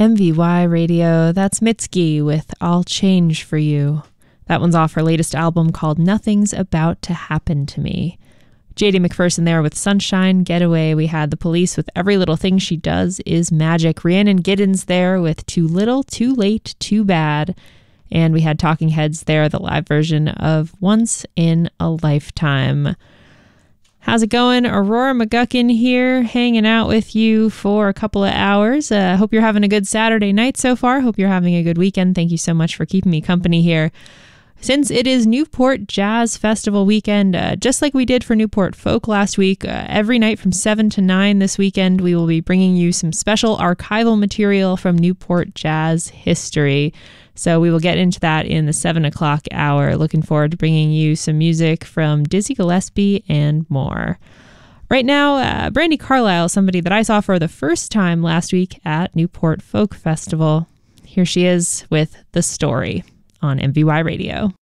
MVY Radio, that's Mitski with I'll Change For You. That one's off her latest album called Nothing's About to Happen to Me. JD McPherson there with Sunshine Getaway. We had The Police with Every Little Thing She Does Is Magic. Rhiannon Giddens there with Too Little, Too Late, Too Bad. And we had Talking Heads there, the live version of Once in a Lifetime. How's it going? Aurora McGuckin here, hanging out with you for a couple of hours. Hope you're having a good Saturday night so far. Hope you're having a good weekend. Thank you so much for keeping me company here. Since it is Newport Jazz Festival weekend, just like we did for Newport Folk last week, every night from 7 to 9 this weekend, we will be bringing you some special archival material from Newport Jazz history. So we will get into that in the 7 o'clock hour. Looking forward to bringing you some music from Dizzy Gillespie and more. Right now, Brandi Carlile, somebody that I saw for the first time last week at Newport Folk Festival. Here she is with The Story on MVY Radio.